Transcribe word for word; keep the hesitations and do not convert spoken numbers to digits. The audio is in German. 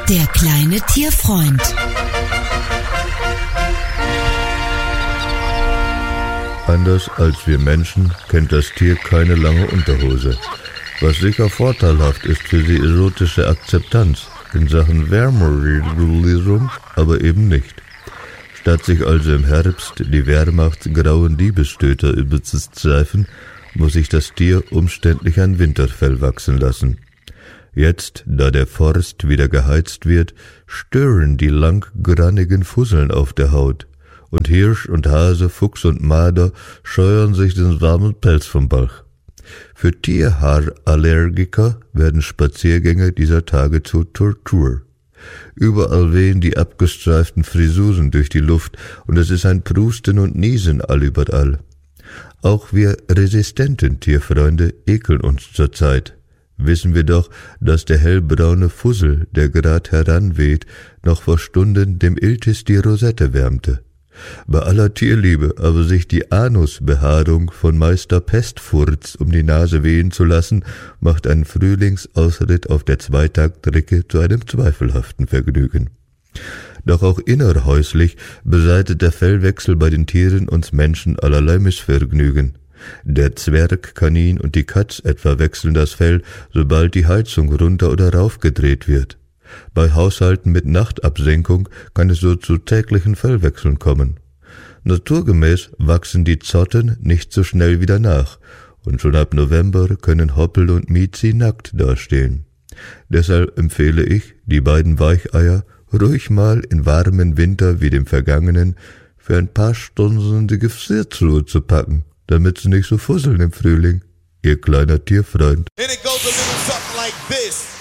Der kleine Tierfreund. Anders als wir Menschen kennt das Tier keine lange Unterhose, was sicher vorteilhaft ist für die erotische Akzeptanz in Sachen Wärmeregulierung, aber eben nicht. Statt sich also im Herbst die wehrmachtsgrauen Liebesstöter überzustreifen, muss sich das Tier umständlich ein Winterfell wachsen lassen. Jetzt, da der Forst wieder geheizt wird, stören die langgrannigen Fusseln auf der Haut, und Hirsch und Hase, Fuchs und Marder scheuern sich den warmen Pelz vom Bauch. Für Tierhaarallergiker werden Spaziergänge dieser Tage zur Tortur. Überall wehen die abgestreiften Frisuren durch die Luft, und es ist ein Prusten und Niesen allüberall. Auch wir resistenten Tierfreunde ekeln uns zurzeit. Wissen wir doch, dass der hellbraune Fussel, der grad heranweht, noch vor Stunden dem Iltis die Rosette wärmte. Bei aller Tierliebe aber sich die Anusbehaarung von Meister Pestfurz um die Nase wehen zu lassen, macht ein Frühlingsausritt auf der Zweitaktrecke zu einem zweifelhaften Vergnügen. Doch auch innerhäuslich beseitigt der Fellwechsel bei den Tieren uns Menschen allerlei Missvergnügen. Der Zwergkanin und die Katz etwa wechseln das Fell, sobald die Heizung runter oder raufgedreht wird. Bei Haushalten mit Nachtabsenkung kann es so zu täglichen Fellwechseln kommen. Naturgemäß wachsen die Zotten nicht so schnell wieder nach, und schon ab November können Hoppel und Miezi nackt dastehen. Deshalb empfehle ich, die beiden Weicheier ruhig mal in warmen Winter wie dem vergangenen für ein paar Stunden in die Gefriertruhe zu packen, damit sie nicht so fusseln im Frühling. Ihr kleiner Tierfreund. And it goes a little something like this.